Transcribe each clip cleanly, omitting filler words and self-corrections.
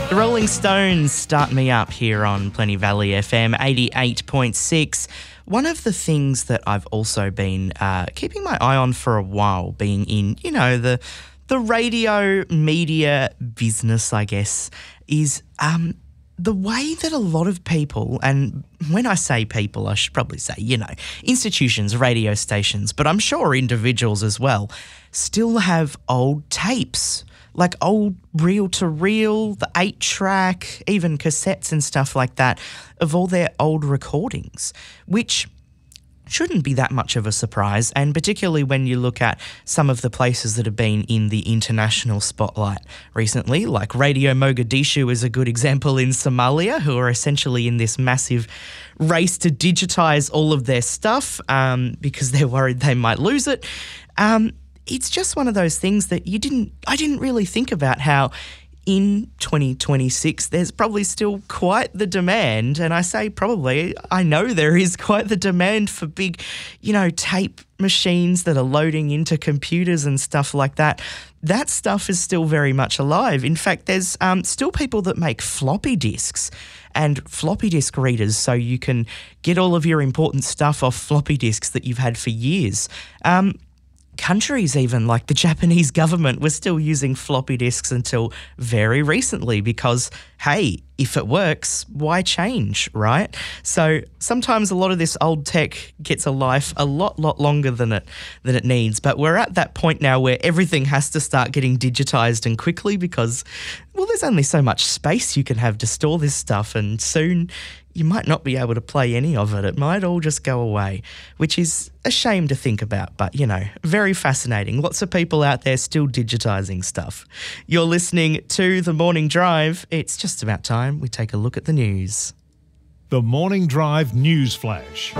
The Rolling Stones start me up here on Plenty Valley FM 88.6. One of the things that I've also been keeping my eye on for a while, being in, the radio media business, I guess, is the way that a lot of people, and when I say people, I should probably say, institutions, radio stations, but I'm sure individuals as well, still have old tapes. Like old reel-to-reel, the 8-track, even cassettes and stuff like that, of all their old recordings, which shouldn't be that much of a surprise, and particularly when you look at some of the places that have been in the international spotlight recently, like Radio Mogadishu is a good example in Somalia, who are essentially in this massive race to digitise all of their stuff because they're worried they might lose it. It's just one of those things that I didn't really think about how in 2026 there's probably still quite the demand, and I say probably, I know there is quite the demand for big, tape machines that are loading into computers and stuff like that. That stuff is still very much alive. In fact, there's still people that make floppy disks and floppy disk readers so you can get all of your important stuff off floppy disks that you've had for years. Countries even, like the Japanese government, was still using floppy disks until very recently because, hey, if it works, why change, right? So sometimes a lot of this old tech gets a life a lot longer than it needs. But we're at that point now where everything has to start getting digitised and quickly because, well, there's only so much space you can have to store this stuff, and soon you might not be able to play any of it. It might all just go away, which is a shame to think about, but, very fascinating. Lots of people out there still digitising stuff. You're listening to The Morning Drive. It's just about time we take a look at the news. The Morning Drive News Flash.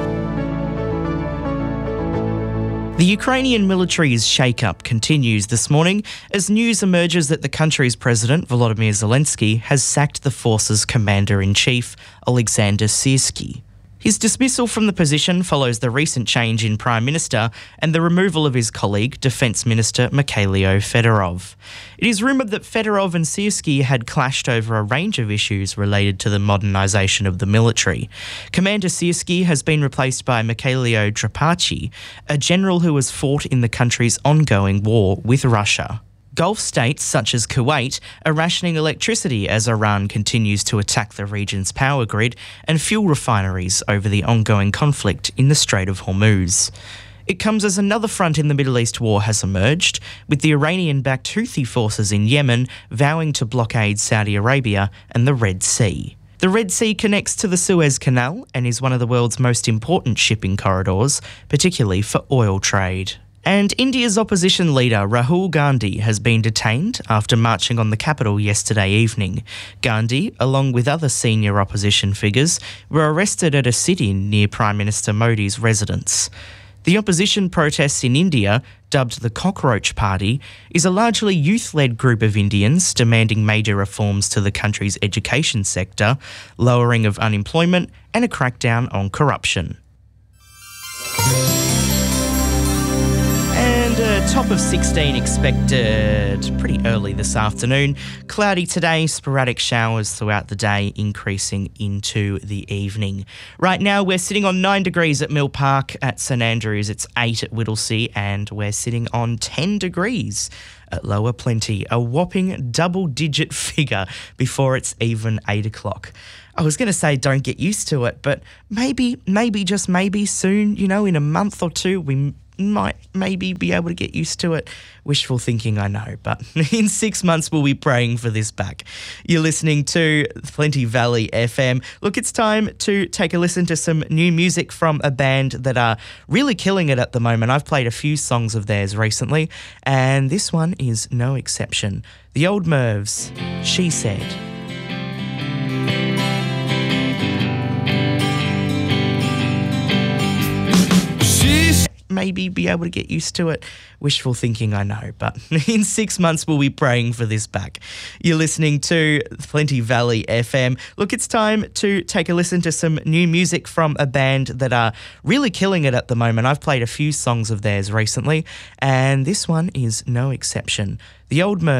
The Ukrainian military's shake-up continues this morning as news emerges that the country's president, Volodymyr Zelensky, has sacked the force's commander-in-chief, Alexander Syrsky. His dismissal from the position follows the recent change in Prime Minister and the removal of his colleague, Defence Minister Mikhailo Fedorov. It is rumoured that Fedorov and Syrsky had clashed over a range of issues related to the modernisation of the military. Commander Syrsky has been replaced by Mikhailo Drapachi, a general who has fought in the country's ongoing war with Russia. Gulf states such as Kuwait are rationing electricity as Iran continues to attack the region's power grid and fuel refineries over the ongoing conflict in the Strait of Hormuz. It comes as another front in the Middle East war has emerged, with the Iranian-backed Houthi forces in Yemen vowing to blockade Saudi Arabia and the Red Sea. The Red Sea connects to the Suez Canal and is one of the world's most important shipping corridors, particularly for oil trade. And India's opposition leader Rahul Gandhi has been detained after marching on the capital yesterday evening. Gandhi, along with other senior opposition figures, were arrested at a sit-in near Prime Minister Modi's residence. The opposition protests in India, dubbed the Cockroach Party, is a largely youth-led group of Indians demanding major reforms to the country's education sector, lowering of unemployment and a crackdown on corruption. Top of 16 expected pretty early this afternoon. Cloudy today, sporadic showers throughout the day, increasing into the evening. Right now, we're sitting on 9 degrees at Mill Park. At St Andrews, it's 8 at Whittlesea, and we're sitting on 10 degrees at Lower Plenty, a whopping double-digit figure before it's even 8 o'clock. I was going to say don't get used to it, but maybe, just maybe soon, in a month or two, we might maybe be able to get used to it. Wishful thinking, I know, but in 6 months we'll be praying for this back. You're listening to Plenty Valley FM. Look, it's time to take a listen to some new music from a band that are really killing it at the moment. I've played a few songs of theirs recently, and this one is no exception. The Old Mervs, She Said. Maybe be able to get used to it. Wishful thinking, I know, but in 6 months we'll be praying for this back. You're listening to Plenty Valley FM. Look, it's time to take a listen to some new music from a band that are really killing it at the moment. I've played a few songs of theirs recently, and this one is no exception. The Old Mervs.